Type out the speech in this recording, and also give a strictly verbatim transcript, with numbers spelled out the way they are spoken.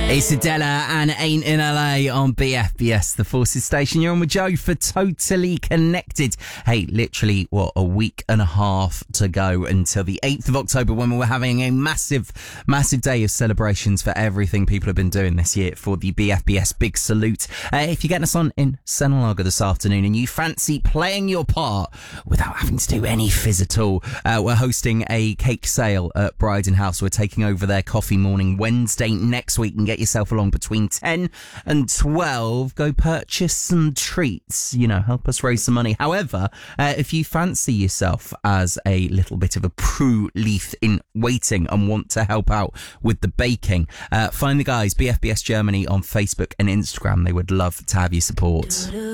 It's Adela and Ain't in L A on B F B S, the Forces station. You're on with Joe for Totally Connected. Hey, literally, what, a week and a half to go until the eighth of October when we're having a massive, massive day of celebrations for everything people have been doing this year for the B F B S Big Salute. Uh, if you're getting us on in Senalaga this afternoon and you fancy playing your part without having to do any fizz at all, uh, we're hosting a cake sale at Bryden House. We're taking over their coffee morning Wednesday next week, and get yourself along between ten and twelve. Go purchase some treats, you know, help us raise some money. However, uh, if you fancy yourself as a little bit of a Prue Leith in waiting and want to help out with the baking, uh, find the guys B F B S Germany on Facebook and Instagram. They would love to have your support.